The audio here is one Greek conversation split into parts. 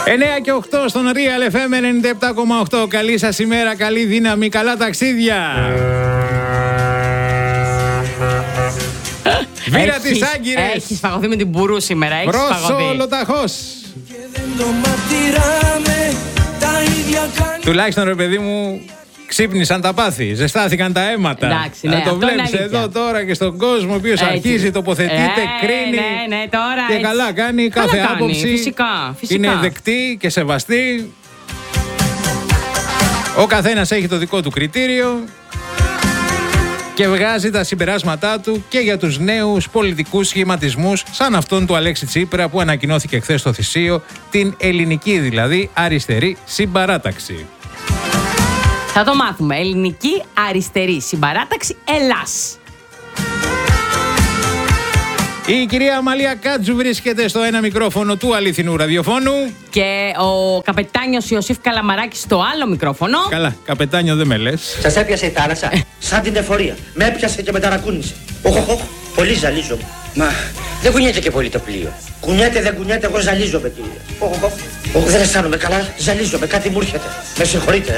9 και 8 στον Real FM 97,8. Καλή σας ημέρα, καλή δύναμη, καλά ταξίδια. Βήρα τις Άγκυρες. Έχεις φαγωθεί με την μπουρού σήμερα. Προσόλοταχώς. Τουλάχιστον ρε παιδί μου, ξύπνησαν τα πάθη, ζεστάθηκαν τα αίματα. Εντάξει, ναι, το βλέπεις εδώ τώρα και στον κόσμο, ο οποίος αρχίζει, τοποθετείται, κρίνει. Ναι, τώρα και έτσι. καλά κάνει, κάθε άποψη φυσικά. είναι δεκτή και σεβαστή. Ο καθένας έχει το δικό του κριτήριο και βγάζει τα συμπεράσματά του και για τους νέους πολιτικούς σχηματισμούς σαν αυτόν του Αλέξη Τσίπρα που ανακοινώθηκε χθες στο Θησείο, την ελληνική δηλαδή αριστερή συμπαράταξη. Θα το μάθουμε. Ελληνική αριστερή συμπαράταξη Ελλάς. Η κυρία Αμαλία Κάτζου βρίσκεται στο ένα μικρόφωνο του αληθινού ραδιοφώνου. Και ο καπετάνιος Ιωσήφ Καλαμαράκης στο άλλο μικρόφωνο. Καλά, καπετάνιο δεν με λες. Σας έπιασε η θάλασσα, σαν την εφορία. Με έπιασε και με ταρακούνησε. Οχ, πολύ ζαλίζομαι. Μα δεν κουνιέται και πολύ το πλοίο. Κουνιέται, δεν κουνιέται, εγώ ζαλίζομαι, κύριε. Οχ, δεν αισθάνομαι καλά, ζαλίζομαι, κάτι μου έρχεται. Με συγχωρείτε,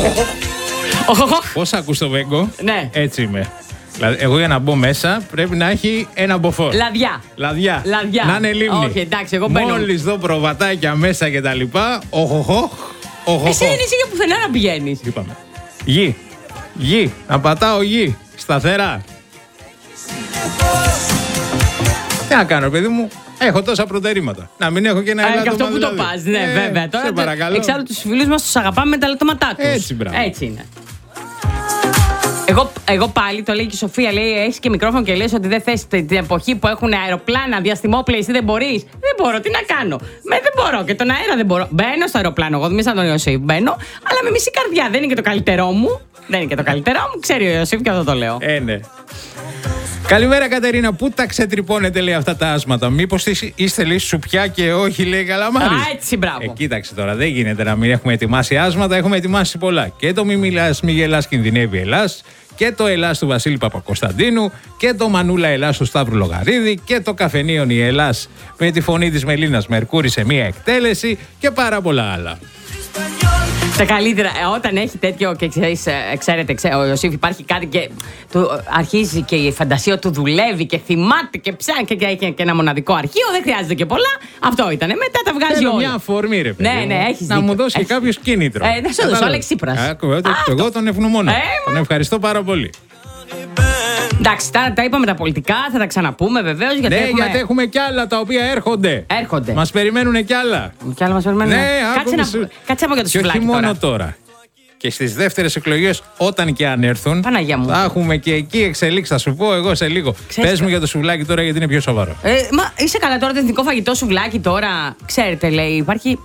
Πώς ακούς το Βέγκο? Ναι. Έτσι είμαι. Δηλαδή, εγώ για να μπω μέσα πρέπει να έχει ένα μποφόρ. Λαδιά. Να είναι λίμνη. Όχι, εντάξει, εγώ μπαίνω. Μόλις δω προβατάκια μέσα και τα λοιπά, Εσύ δεν είσαι για πουθενά να πηγαίνεις. Είπαμε. Γη. Να πατάω γη. Σταθερά. Τι να κάνω, παιδί μου. Έχω τόσα προτερήματα. Να μην έχω και ένα ελάττωμα. Και αυτό που δηλαδή. το πας, ναι, βέβαια. Τώρα, σε παρακαλώ. Εξάλλου τους φίλους μας τους αγαπάμε με τα ελαττώματά τους. Έτσι, μπράβο. Έτσι είναι. Εγώ πάλι, το λέει και η Σοφία, λέει: έχεις και μικρόφωνο και λες ότι δεν θες την εποχή που έχουν αεροπλάνα, διαστημόπλαια, εσύ δεν μπορείς. Δεν μπορώ, τι να κάνω. Δεν μπορώ και τον αέρα δεν μπορώ. Μπαίνω στο αεροπλάνο, εγώ δεν σαν τον Ιωσήφ, μπαίνω, αλλά με μισή καρδιά. Δεν είναι και το καλύτερό μου. Ξέρει ο Ιωσήφ και αυτό το λέω. Ναι. Καλημέρα Κατερίνα, πού τα ξετρυπώνετε λέει αυτά τα άσματα? Μήπως είστε λέει σουπιά και όχι λέει Καλαμάρης? Έτσι, μπράβο. Κοίταξε τώρα, δεν γίνεται να μην έχουμε ετοιμάσει άσματα, έχουμε ετοιμάσει πολλά. Και το μη μιλάς, μη γελάς, κινδυνεύει Ελλάς. Και το Ελλάς του Βασίλη Παπακοσταντίνου. Και το Μανούλα Ελλάς του Σταύρου Λογαρίδη. Και το Καφενείον η Ελλάς με τη φωνή της Μελίνας Μερκούρη σε μία εκτέλεση. Και πάρα πολλά άλλα. Τα καλύτερα, όταν έχει τέτοιο και ξέρετε, ο Ιωσήφ υπάρχει κάτι και του αρχίζει και η φαντασία του δουλεύει και θυμάται και ψάχνει και έχει και ένα μοναδικό αρχείο, δεν χρειάζεται και πολλά. Αυτό ήτανε. Μετά τα βγάζει όλα. Μια αφορμή, ρε παιδί. Ναι, έχεις να μου δώσει και κάποιο κίνητρο. Δεν σου δώσω, Αλέξη Τσίπρας. Εγώ τον ευγνωμονώ. Τον ευχαριστώ πάρα πολύ. Εντάξει, τα είπαμε τα πολιτικά, θα τα ξαναπούμε βεβαίως. Γιατί έχουμε κι άλλα τα οποία έρχονται. Μας περιμένουν κι άλλα. Κι άλλα μας περιμένουν. Ναι, κάτσε από για το σουβλάκι. Και όχι μόνο τώρα. Και στις δεύτερες εκλογές, όταν και αν έρθουν, θα έχουμε και εκεί εξελίξεις. Θα σου πω εγώ σε λίγο. Πες μου για το σουβλάκι τώρα, γιατί είναι πιο σοβαρό. Μα είσαι καλά τώρα, το εθνικό φαγητό σουβλάκι τώρα. Ξέρετε, λέει, υπάρχει.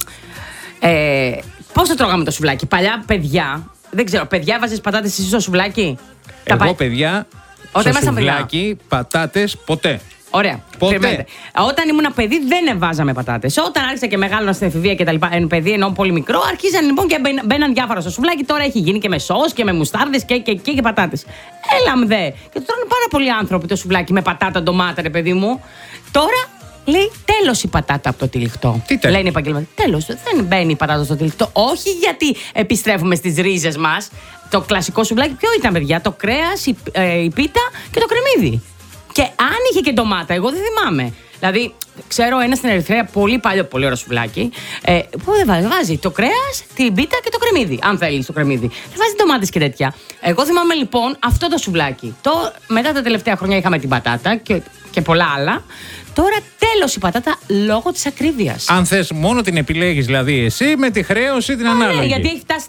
Πώς το τρώγαμε το σουβλάκι? Παλιά παιδιά, δεν ξέρω, παιδιά βάζεις πατάτες εσύ στο σουβλάκι? Εγώ παιδιά. Στο σουβλάκι, πατάτες, ποτέ. Ωραία. Ποτέ. Όταν ήμουν παιδί δεν βάζαμε πατάτες. Όταν άρχισα και μεγάλωνα στην εφηβεία και τα λοιπά, παιδί ενώ πολύ μικρό, αρχίζαν λοιπόν και μπαίναν διάφορα στο σουβλάκι. Τώρα έχει γίνει και με σως και με μουστάρδες και πατάτες. Έλα μδε. Και το τρώνε πάρα πολλοί άνθρωποι το σουβλάκι με πατάτα, ντομάτα, ρε παιδί μου. Τώρα λέει τέλος η πατάτα από το τυλιχτό. Τι τέλος? Λένε οι επαγγελματίες. Τέλος, δεν μπαίνει η πατάτα στο τυλιχτό. Όχι γιατί επιστρέφουμε στις ρίζες μας. Το κλασικό σουβλάκι ποιο ήταν, παιδιά? Το κρέας, η πίτα και το κρεμμύδι. Και αν είχε και ντομάτα, εγώ δεν θυμάμαι. Δηλαδή, ξέρω ένα στην Ερυθρέα πολύ παλιό, πολύ ωραίο σουβλάκι. Που δεν βάζει το κρέας, την πίτα και το κρεμμύδι. Αν θέλει το κρεμμύδι. Δεν βάζει ντομάτες και τέτοια. Εγώ θυμάμαι λοιπόν αυτό το σουβλάκι. Μετά τα τελευταία χρόνια είχαμε την πατάτα και πολλά άλλα. Τώρα τέλος η πατάτα λόγω της ακρίβειας. Αν θες μόνο την επιλέγεις δηλαδή εσύ με τη χρέωση την ανάλογη. Ναι, γιατί έχει φτάσει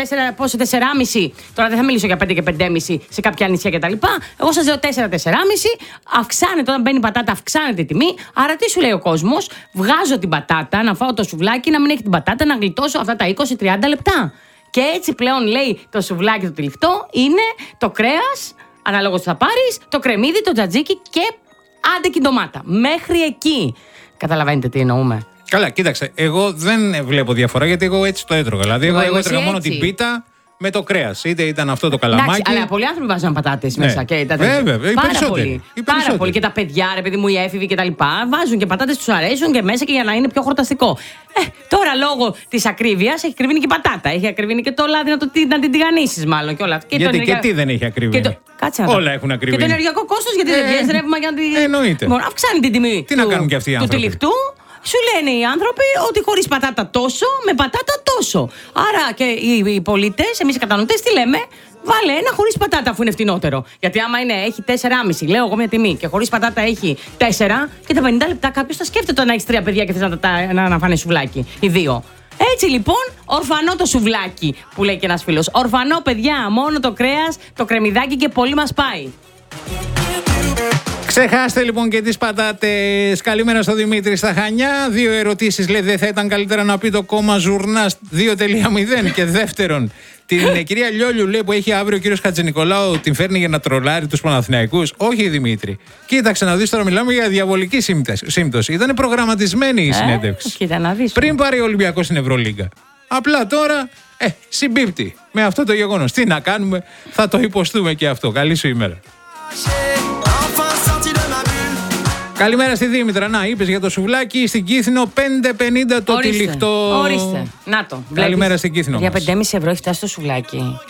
4,5. Τώρα δεν θα μιλήσω για 5 και 5,5 σε κάποια νησιά κτλ. Εγώ σας λέω 4,5. Αυξάνεται όταν μπαίνει η πατάτα, αυξάνεται η τιμή. Άρα τι σου λέει ο κόσμος? Βγάζω την πατάτα, να φάω το σουβλάκι, να μην έχει την πατάτα, να γλιτώσω αυτά τα 20-30 λεπτά. Και έτσι πλέον λέει το σουβλάκι το τυλιχτό είναι το κρέας, ανάλογος θα πάρεις, το κρεμμύδι, το τζατζίκι και άντε και ντομάτα. Μέχρι εκεί. Καταλαβαίνετε τι εννοούμε? Καλά, κοίταξε. Εγώ δεν βλέπω διαφορά γιατί εγώ έτσι το έτρωγα. Δηλαδή, εγώ έτρωγα μόνο την πίτα με το κρέας. Είτε ήταν αυτό το καλαμάκι. Εντάξει, αλλά πολλοί άνθρωποι βάζαν πατάτες μέσα. Και βέβαια, πάρα πολύ. Και τα παιδιά, ρε παιδί μου, οι έφηβοι κτλ. Βάζουν και πατάτες, τους αρέσουν και μέσα και για να είναι πιο χορταστικό. Τώρα λόγω της ακρίβειας έχει ακριβήνει και η πατάτα. Έχει ακριβήνει και το λάδι να την τηγανίσεις, μάλλον. Και όλα. Γιατί και τι δεν έχει ακριβήνει. Όλα έχουν ακριβήνει. Και το ενεργειακό κόστος, γιατί δεν βγαίνει ρεύμα για να την. Εννοείται. Αυξάνει την τιμή. Τι να κάνουν και αυτοί οι άνθρωποι. Του τυλιχτού. Σου λένε οι άνθρωποι ότι χωρίς πατάτα τόσο, με πατάτα τόσο. Άρα και οι πολίτες, εμείς οι κατανοητές, τι λέμε? Βάλε ένα χωρίς πατάτα, αφού είναι φτηνότερο. Γιατί άμα έχει 4,5, λέω εγώ μια τιμή, και χωρίς πατάτα έχει 4, και τα 50 λεπτά κάποιος θα σκέφτεται να έχει 3 παιδιά και θες να φάνε σουβλάκι. Οι 2. Έτσι λοιπόν, ορφανό το σουβλάκι που λέει και ένας φίλος. Ορφανό, παιδιά, μόνο το κρέας, το κρεμμυδάκι και πολύ μας πάει. Ξεχάστε λοιπόν και τις πατάτες. Καλημέρα στο Δημήτρη στα Χανιά. 2 ερωτήσεις, λέει, δεν θα ήταν καλύτερα να πει το κόμμα Ζουρνάς 2.0? Και δεύτερον, την κυρία Λιόλιου, λέει, που έχει αύριο ο κύριος Χατζηνικολάου, την φέρνει για να τρολάρει τους Παναθηναϊκούς? Όχι, Δημήτρη. Κοίταξε να δεις, τώρα μιλάμε για διαβολική σύμπτωση. Ήταν προγραμματισμένη η συνέντευξη. Κοίτα να δεις. Πριν πάρει ο Ολυμπιακός στην Ευρωλίγκα. Απλά τώρα συμπίπτει με αυτό το γεγονός. Τι να κάνουμε, θα το υποστούμε και αυτό. Καλή σου ημέρα. Καλημέρα στη Δήμητρα. Να, είπες για το σουβλάκι στην Κύθινο 5,50 το τυλιχτό. Ορίστε. Να το. Καλημέρα στην Κύθινο. Για 5,5 ευρώ έχει φτάσει το σουβλάκι.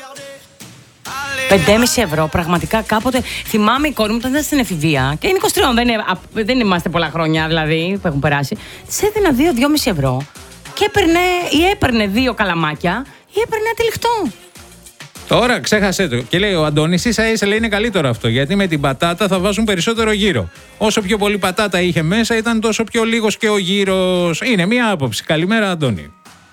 5,5 ευρώ, πραγματικά κάποτε. Θυμάμαι η κόρη μου όταν ήταν στην εφηβεία. Και είναι 23, δεν είμαστε πολλά χρόνια δηλαδή που έχουν περάσει. Της έδινα 2-2,5 ευρώ. Και έπαιρνε 2 καλαμάκια ή έπαιρνε ένα τυλιχτό. Τώρα ξέχασέ το. Και λέει ο Αντώνης, ίσα-ίσα, λέει, είναι καλύτερο αυτό. Γιατί με την πατάτα θα βάζουν περισσότερο γύρο. Όσο πιο πολύ πατάτα είχε μέσα, ήταν τόσο πιο λίγος και ο γύρος. Είναι μία άποψη. Καλημέρα, Αντώνη.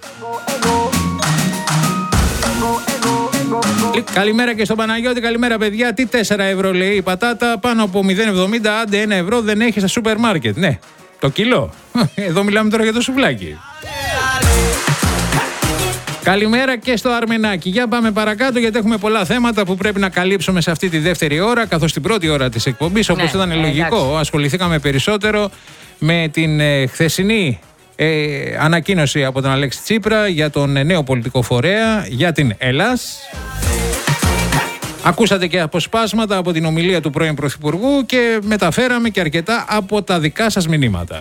Καλημέρα και στον Παναγιώτη. Καλημέρα, παιδιά. Τι 4 ευρώ, λέει, η πατάτα? Πάνω από 0,70, άντε 1 ευρώ δεν έχει στα σούπερ μάρκετ. Ναι, το κιλό. Εδώ μιλάμε τώρα για το σουβλάκι. Καλημέρα και στο Αρμενάκι. Για πάμε παρακάτω, γιατί έχουμε πολλά θέματα που πρέπει να καλύψουμε σε αυτή τη δεύτερη ώρα, καθώς στην πρώτη ώρα της εκπομπής, όπως ήταν λογικό, ασχοληθήκαμε περισσότερο με την χθεσινή ανακοίνωση από τον Αλέξη Τσίπρα για τον νέο πολιτικό φορέα, για την Ελλάς. Ακούσατε και αποσπάσματα από την ομιλία του πρώην Πρωθυπουργού και μεταφέραμε και αρκετά από τα δικά σας μηνύματα.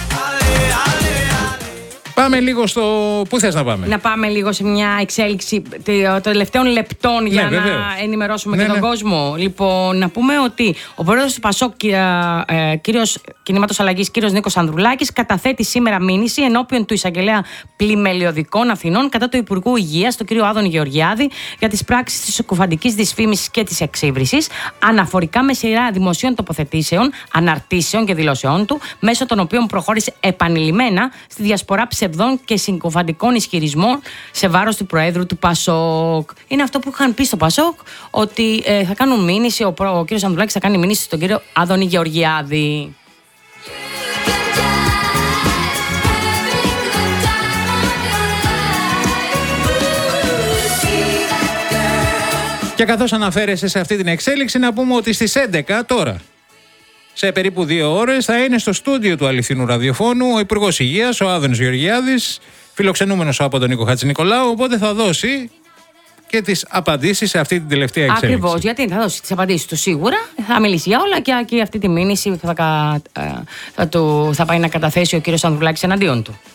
Πάμε λίγο στο. Πού θες να πάμε? Να πάμε λίγο σε μια εξέλιξη των τελευταίων λεπτών για να ενημερώσουμε και τον κόσμο. Λοιπόν, να πούμε ότι ο πρόεδρος του ΠΑΣΟΚ, κύριος Κινήματος Αλλαγής, κύριος Νίκος Ανδρουλάκης, καταθέτει σήμερα μήνυση ενώπιον του εισαγγελέα πλημελιωδικών Αθηνών κατά του Υπουργού Υγείας, τον κύριο Άδωνη Γεωργιάδη, για τις πράξεις της συκοφαντικής δυσφήμισης και της εξύβρισης, αναφορικά με σειρά δημοσίων τοποθετήσεων, αναρτήσεων και δηλώσεών του, μέσω των οποίων προχώρησε επανειλημμένα στη διασπορά ψευδών και συγκοφαντικών ισχυρισμών σε βάρος του Προέδρου του ΠΑΣΟΚ. Είναι αυτό που είχαν πει στο ΠΑΣΟΚ, ότι θα κάνουν μήνυση, ο κύριος Ανδρουλάκης θα κάνει μήνυση στον κύριο Άδωνη Γεωργιάδη. Και καθώς αναφέρεσαι σε αυτή την εξέλιξη, να πούμε ότι στις 11 τώρα, σε περίπου 2 ώρες, θα είναι στο στούντιο του Αληθινού Ραδιοφώνου ο Υπουργός Υγείας, ο Άδωνης Γεωργιάδης, φιλοξενούμενος από τον Νίκο Χατζηνικολάου, οπότε θα δώσει και τις απαντήσεις σε αυτή την τελευταία εξέλιξη. Ακριβώς, γιατί θα δώσει τις απαντήσεις του σίγουρα, θα μιλήσει για όλα και αυτή τη μήνυση θα πάει να καταθέσει ο κύριος Ανδρουλάκης εναντίον του.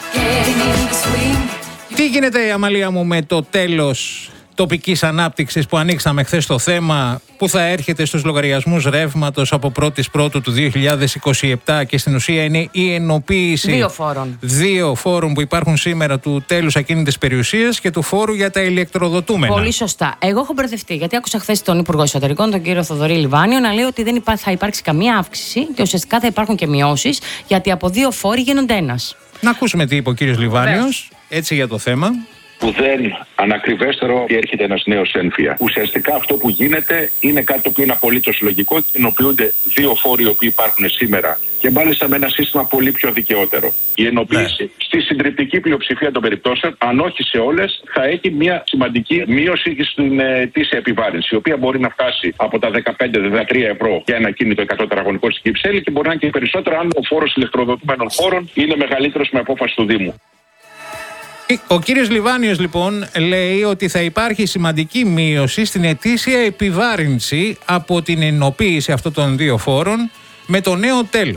Τι γίνεται, Αμαλία μου, με το τέλος τοπικής ανάπτυξης που ανοίξαμε χθες το θέμα, που θα έρχεται στους λογαριασμούς ρεύματος από 1η Πρώτου του 2027 και στην ουσία είναι η ενοποίηση 2 φόρων που υπάρχουν σήμερα, του τέλους ακίνητης περιουσίας και του φόρου για τα ηλεκτροδοτούμενα. Πολύ σωστά. Εγώ έχω μπερδευτεί, γιατί άκουσα χθες τον Υπουργό Εσωτερικών, τον κύριο Θοδωρή Λιβάνιο, να λέει ότι δεν θα υπάρξει καμία αύξηση και ουσιαστικά θα υπάρχουν και μειώσεις, γιατί από 2 φόροι γίνονται ένας. Να ακούσουμε τι είπε ο κύριος Λιβάνιος, έτσι για το θέμα. Ουδέν ανακριβέστερο ότι έρχεται ένας νέος έμφυα. Ουσιαστικά αυτό που γίνεται είναι κάτι το οποίο είναι απολύτως λογικό. Ενοποιούνται 2 φόροι οι οποίοι υπάρχουν σήμερα και μάλιστα με ένα σύστημα πολύ πιο δικαιότερο. Η ενοποίηση στη συντριπτική πλειοψηφία των περιπτώσεων, αν όχι σε όλες, θα έχει μια σημαντική μείωση στην ετήσια επιβάρυνση, η οποία μπορεί να φτάσει από τα 15-13 ευρώ για ένα κίνητο 100 τετραγωνικό στην Κυψέλη και μπορεί να είναι και περισσότερο αν ο φόρος ηλεκτροδοτούμενων χώρων είναι μεγαλύτερος με απόφαση του Δήμου. Ο κύριος Λιβάνιος λοιπόν λέει ότι θα υπάρχει σημαντική μείωση στην ετήσια επιβάρυνση από την ενοποίηση αυτών των 2 φόρων με το νέο τέλος.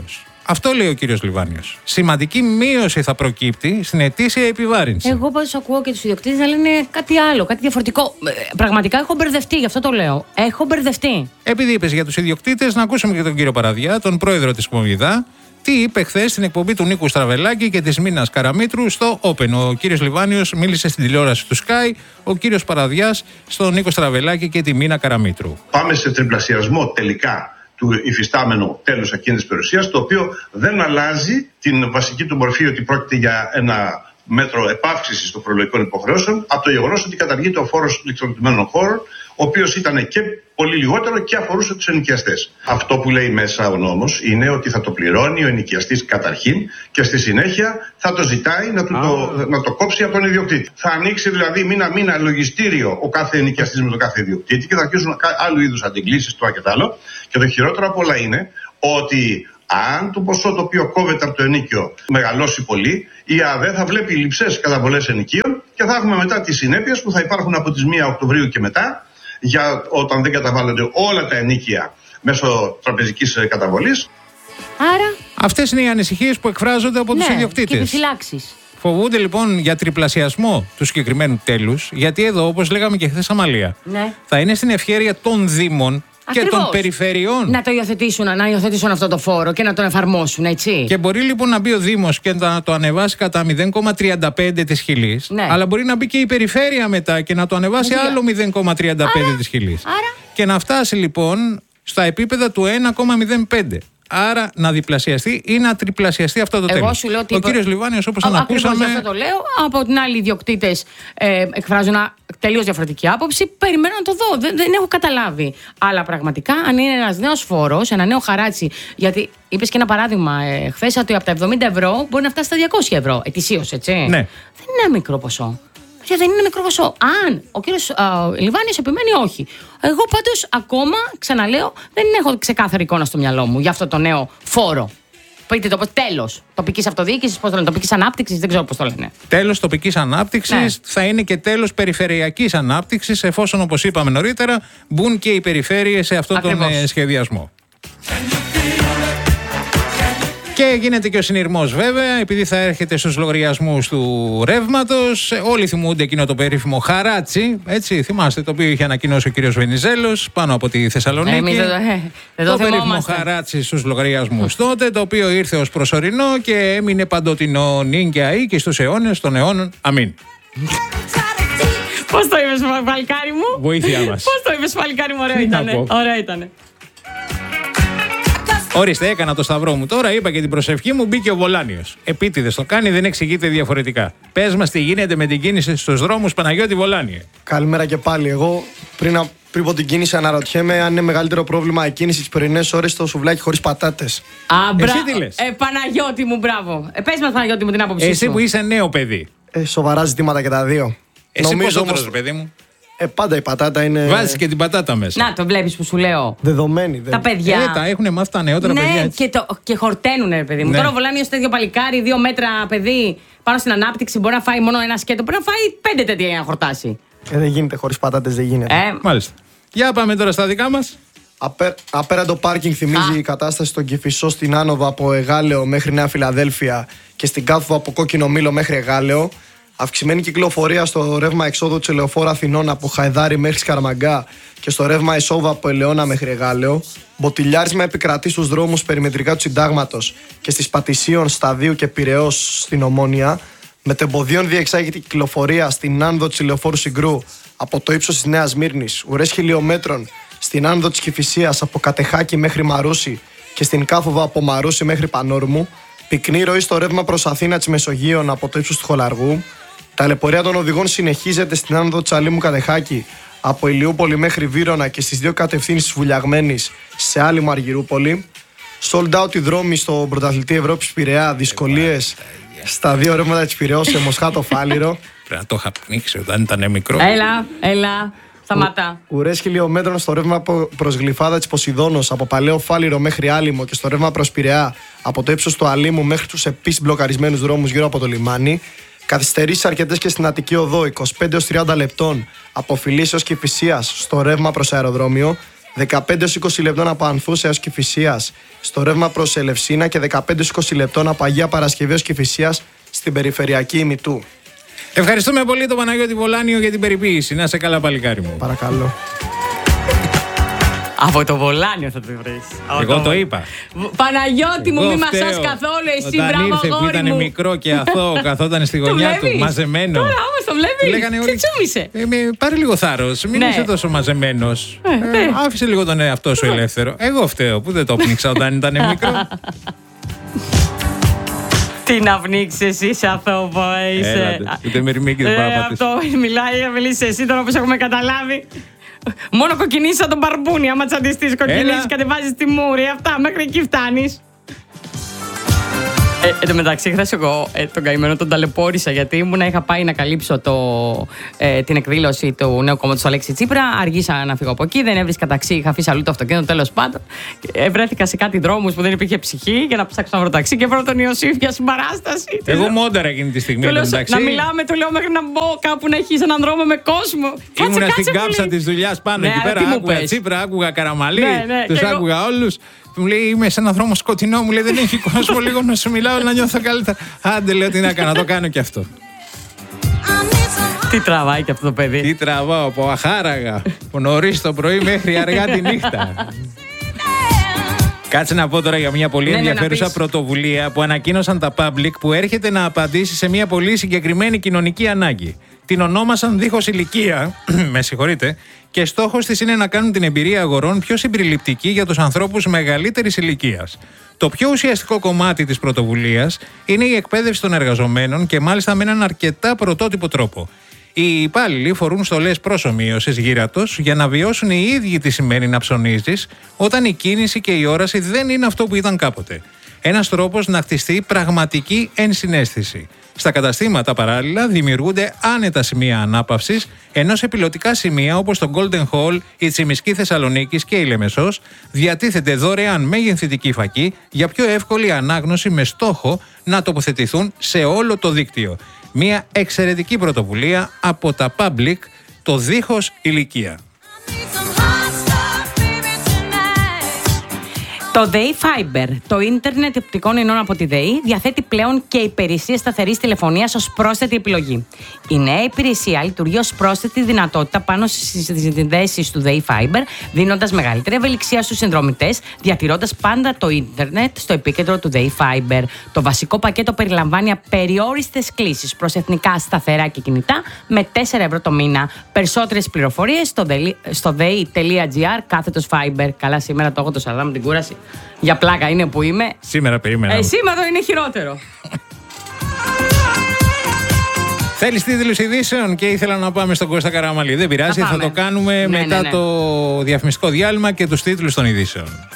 Αυτό λέει ο κύριος Λιβάνιος. Σημαντική μείωση θα προκύπτει στην ετήσια επιβάρυνση. Εγώ πάντως ακούω και τους ιδιοκτήτες να λένε κάτι άλλο, κάτι διαφορετικό. Πραγματικά έχω μπερδευτεί, γι' αυτό το λέω. Έχω μπερδευτεί. Επειδή είπες για τους ιδιοκτήτες, να ακούσουμε και τον κύριο Παραδιά, τον πρόεδρο της Κομβιδά, τι είπε χθες στην εκπομπή του Νίκου Στραβελάκη και της Μίνας Καραμήτρου στο Open. Ο κύριος Λιβάνιος μίλησε στην τηλεόραση του Sky, ο κύριος Παραδιάς στον Νίκο Στραβελάκη και τη Μίνα Καραμήτρου. Πάμε σε τριπλασιασμό τελικά του υφιστάμενου τέλους ακίνητης περιουσίας, το οποίο δεν αλλάζει την βασική του μορφή ότι πρόκειται για ένα μέτρο επαύξησης των φορολογικών υποχρεώσεων, από το γεγονός ότι καταργείται ο φόρος ηλεκτροκινημένων χώρων, ο οποίος ήταν και πολύ λιγότερο και αφορούσε τους ενοικιαστές. Αυτό που λέει μέσα ο νόμος είναι ότι θα το πληρώνει ο ενοικιαστής καταρχήν και στη συνέχεια θα το ζητάει να το κόψει από τον ιδιοκτήτη. Θα ανοίξει δηλαδή μήνα-μήνα λογιστήριο ο κάθε ενοικιαστής με τον κάθε ιδιοκτήτη και θα αρχίσουν άλλου είδους αντιγκλήσεις, το και τ' άλλο. Και το χειρότερο απ' όλα είναι ότι αν το ποσό το οποίο κόβεται από το ενοίκιο μεγαλώσει πολύ, η ΑΔΕ θα βλέπει λειψές καταβολές ενοικίων και θα έχουμε μετά τις συνέπειες που θα υπάρχουν από τις 1 Οκτωβρίου και μετά, για όταν δεν καταβάλλονται όλα τα ενοίκια μέσω τραπεζικής καταβολής. Άρα. Αυτές είναι οι ανησυχίες που εκφράζονται από τους ιδιοκτήτες. Και επιφυλάξεις. Φοβούνται λοιπόν για τριπλασιασμό του συγκεκριμένου τέλους, γιατί εδώ, όπως λέγαμε και χθες, Αμαλία, θα είναι στην ευχέρεια των Δήμων. Ακριβώς. Και των περιφερειών. Να το υιοθετήσουν αυτό το φόρο και να τον εφαρμόσουν, έτσι. Και μπορεί λοιπόν να μπει ο Δήμος και να το ανεβάσει κατά 0,35 της χιλής. Ναι. Αλλά μπορεί να μπει και η περιφέρεια μετά και να το ανεβάσει άλλο 0,35 της χιλής. Άρα. Και να φτάσει λοιπόν στα επίπεδα του 1,05. Άρα να διπλασιαστεί ή να τριπλασιαστεί αυτό το τέλος. Ο κύριος Λιβάνιος, όπως ανακούσαμε. Αυτό το λέω. Από την άλλη, οι ιδιοκτήτες εκφράζουν τελείως διαφορετική άποψη. Περιμένω να το δω. Δεν έχω καταλάβει. Αλλά πραγματικά, αν είναι ένας νέος φόρος, ένα νέο χαράτσι. Γιατί είπες και ένα παράδειγμα χθες ότι από τα 70 ευρώ μπορεί να φτάσει στα 200 ευρώ ετησίως, έτσι. Ναι. Δεν είναι ένα μικρό ποσό. Δεν είναι μικρό ποσό. Αν ο κύριος Λιβάνιος επιμένει, όχι. Εγώ πάντως ακόμα, ξαναλέω, δεν έχω ξεκάθαρη εικόνα στο μυαλό μου για αυτό το νέο φόρο. Πείτε το τέλος τοπικής αυτοδιοίκησης, πώς το λένε, τοπικής ανάπτυξης, δεν ξέρω πώς το λένε. Τέλος τοπικής ανάπτυξης, θα είναι και τέλος περιφερειακής ανάπτυξης, εφόσον, όπως είπαμε νωρίτερα, μπουν και οι περιφέρειες σε αυτόν τον σχεδιασμό. Και γίνεται και ο συνειρμός βέβαια, επειδή θα έρχεται στους λογαριασμούς του ρεύματος. Όλοι θυμούνται εκείνο το περίφημο χαράτσι, έτσι, θυμάστε, το οποίο είχε ανακοινώσει ο κύριος Βενιζέλος πάνω από τη Θεσσαλονίκη. Το περίφημο χαράτσι στους λογαριασμούς τότε, το οποίο ήρθε ως προσωρινό και έμεινε παντοτινό νύγκια ή και στους αιώνες των αιώνων. Αμήν. Πώς το είπες, παλικάρι μου? Βοήθειά μας. Πώς το είπες, παλικάρι μου? Ωραία ήτανε. Ορίστε, έκανα το σταυρό μου τώρα, είπα και την προσευχή μου, μπήκε ο Βολάνιος. Επίτηδες το κάνει, δεν εξηγείται διαφορετικά. Πες μας τι γίνεται με την κίνηση στους δρόμους, Παναγιώτη Βολάνιε. Καλημέρα και πάλι. Εγώ πριν από την κίνηση αναρωτιέμαι αν είναι μεγαλύτερο πρόβλημα η κίνηση τις πρωινές ώρες στο σουβλάκι χωρίς πατάτες. Εσύ τι λες? Παναγιώτη μου, μπράβο. Πες μας, Παναγιώτη μου, την άποψή σου. Εσύ που είσαι νέο παιδί. Σοβαρά ζητήματα και τα δύο. Εσύ πόσο τρως, παιδί μου? Πάντα η πατάτα είναι. Βάζεις και την πατάτα μέσα. Να, το βλέπεις που σου λέω. Δεδομένη. Τα παιδιά. Τα έχουν μάθει τα νεότερα παιδιά. Ναι, και χορταίνουν, ρε παιδί μου. Τώρα ο Βολάνιος τέτοιο παλικάρι, 2 μέτρα παιδί, πάνω στην ανάπτυξη, μπορεί να φάει μόνο ένα σκέτο. Μπορεί να φάει 5 τέτοια για να χορτάσει. Δεν γίνεται, χωρίς πατάτες δεν γίνεται. Μάλιστα. Για πάμε τώρα στα δικά μας. Απέραντο πάρκινγκ θυμίζει η κατάσταση στον Κηφισό στην άνοδο από Εγάλεο μέχρι Νέα Φιλαδέλφια και στην κάθοδο από Κόκκινο Μήλο μέχρι Εγάλεο. Αυξημένη κυκλοφορία στο ρεύμα εξόδου του Ελεοφόρου Αθηνών από Χαϊδάρι μέχρι Σκαραμαγκά και στο ρεύμα εισόδου από Ελαιώνα μέχρι Εγάλεο. Μποτιλιάρισμα επικρατεί στους δρόμους περιμετρικά του Συντάγματος και στις Πατησίων, Σταδίου και Πειραιώς στην Ομόνια. Μετεμποδίων διεξάγεται η κυκλοφορία στην άνοδο της Ελεοφόρου Συγκρού από το ύψος της Νέας Μύρνης, ουρές χιλιόμετρων στην άνοδο της Κηφισίας από Κατεχάκη μέχρι Μαρούσι και στην κάθοδο από Μαρούσι μέχρι Πανόρμου. Πυκνή ροή στο ρεύμα προς Αθήνα της Μεσογείων από το ύψος του Χολαργού. Ταλαιπωρία των οδηγών συνεχίζεται στην άνοδο της Αλήμου Κατεχάκη από Ηλιούπολη μέχρι Βύρωνα και στις δύο κατευθύνσεις Βουλιαγμένης σε Άλυμο Αργυρούπολη. Sold out οι δρόμοι στον πρωταθλητή Ευρώπης Πειραιά. Δυσκολίες στα δύο ρεύματα της Πειραιώς σε Μοσχάτο Φάληρο. Πρέπει να το είχα πνίξει όταν ήταν μικρό. Έλα. Σταματά. Ουρές χιλιόμετρων στο ρεύμα προς Γλυφάδα της Ποσειδώνος από Παλαιό Φάληρο μέχρι Άλυμο και στο ρεύμα προς Πειραιά από το ύψος του Αλήμου μέχρι τους επίσης μπλοκαρισμένους δρόμους γύρω από το λιμάνι. Καθυστερήσεις αρκετές και στην Αττική Οδό 25-30 λεπτών από Φιλής έως Κηφισίας στο ρεύμα προς αεροδρόμιο. 15-20 λεπτών από Ανθούσα έως Κηφισίας στο ρεύμα προς Ελευσίνα και 15-20 λεπτών από Αγία Παρασκευή έως Κηφισίας στην περιφερειακή ημιτού. Ευχαριστούμε πολύ τον Παναγιώτη Βολάνιο για την περιποίηση. Να σε καλά, παλικάρι μου. Παρακαλώ. Από το Βολάνιο θα το βρεις. Εγώ το είπα. Παναγιώτη μου, μη μασάς καθόλου εσύ, όταν μπράβο ήρθε, αγόρι ήταν μου. μικρό και αθώο, καθόταν στη γωνιά του, μαζεμένο. Τώρα όμως το βλέπεις, ξετσούμισε. Πάρε λίγο θάρρος, μην είσαι τόσο μαζεμένος. Άφησε λίγο τον εαυτό σου ελεύθερο. Εγώ φταίω που δεν το πνίξα όταν ήταν μικρό. Τι να πνίξεις εσύ, σε αθώο είσαι. Ούτε με ρημίκι δεν πάω. Αυτό μιλήσει εσύ τώρα όπως έχουμε καταλάβει. Μόνο κοκκινήσεις σαν τον μπαρμπούνι. Άμα τσαντιστείς κοκκινήσεις, κατεβάζεις τη μούρη. Αυτά, μέχρι εκεί φτάνεις. Εν τω μεταξύ, χθες εγώ τον καημένο τον ταλαιπώρησα γιατί είχα πάει να καλύψω την εκδήλωση του νέου κόμματος του Αλέξη Τσίπρα. Αργήσα να φύγω από εκεί, δεν έβρισκα ταξί, είχα αφήσει αλλού το αυτοκίνητο. Τέλος πάντων, βρέθηκα σε κάτι δρόμους που δεν υπήρχε ψυχή για να ψάξω να βρω ταξί και βρω τον Ιωσήφ για συμπαράσταση. Εγώ μόνταρα εκείνη τη στιγμή. Να μιλάμε, του λέω μέχρι να μπω κάπου να έχει έναν δρόμο με κόσμο. Ήμουνα στην κάψα τη δουλειά πάνω εκεί πέρα. Άκουγα Τσίπρα, άκουγα Καραμαλή, του άκουγα όλου. Μου λέει: Είμαι σε έναν δρόμο σκοτεινό. Μου λέει: Δεν έχει κόσμο, λίγο να σου μιλάω, να νιώθω καλύτερα. Άντε, λέω: Τι να κάνω, το κάνω και αυτό. Τι τραβάει και αυτό το παιδί. Τι τραβάω από αχάραγα, από νωρίς το πρωί μέχρι αργά τη νύχτα. Κάτσε να πω τώρα για μια πολύ ενδιαφέρουσα πρωτοβουλία που ανακοίνωσαν τα Public, που έρχεται να απαντήσει σε μια πολύ συγκεκριμένη κοινωνική ανάγκη. Την ονόμασαν δίχως ηλικία, με συγχωρείτε, και στόχος της είναι να κάνουν την εμπειρία αγορών πιο συμπεριληπτική για τους ανθρώπους μεγαλύτερης ηλικίας. Το πιο ουσιαστικό κομμάτι της πρωτοβουλίας είναι η εκπαίδευση των εργαζομένων και μάλιστα με έναν αρκετά πρωτότυπο τρόπο. Οι υπάλληλοι φορούν στολές προσομοίωσης γύρατος για να βιώσουν οι ίδιοι τι σημαίνει να ψωνίζεις όταν η κίνηση και η όραση δεν είναι αυτό που ήταν κάποτε. Ένας τρόπος να χτιστεί πραγματική ενσυναίσθηση. Στα καταστήματα παράλληλα δημιουργούνται άνετα σημεία ανάπαυσης, ενώ σε πιλωτικά σημεία όπως το Golden Hall, η Τσιμισκή Θεσσαλονίκης και η Λεμεσός διατίθεται δωρεάν μεγενθητική φακή για πιο εύκολη ανάγνωση με στόχο να τοποθετηθούν σε όλο το δίκτυο. Μια εξαιρετική πρωτοβουλία από τα Public, το δίχως ηλικία. Το ΔΕΗ Fiber, το ίντερνετ οπτικών ινών από τη ΔΕΗ, διαθέτει πλέον και υπηρεσία σταθερής τηλεφωνίας ως πρόσθετη επιλογή. Η νέα υπηρεσία λειτουργεί ως πρόσθετη δυνατότητα πάνω στις συνδέσεις του ΔΕΗ Fiber, δίνοντας μεγαλύτερη ευελιξία στους συνδρομητές, διατηρώντας πάντα το ίντερνετ στο επίκεντρο του ΔΕΗ Fiber. Το βασικό πακέτο περιλαμβάνει απεριόριστες κλήσεις προς εθνικά σταθερά και κινητά με 4 ευρώ το μήνα. Περισσότερες πληροφορίες στο dei.gr/Fiber. Καλά, σήμερα το έχω το σαλάμ την κούραση. Για πλάκα είναι που είμαι. Σήμερα περίμενα. Σήμερα είναι χειρότερο. Θέλεις τίτλους ειδήσεων και ήθελα να πάμε στον Κώστα Καραμαλή. Δεν πειράζει, θα το κάνουμε μετά το διαφημιστικό διάλειμμα και τους τίτλους των ειδήσεων.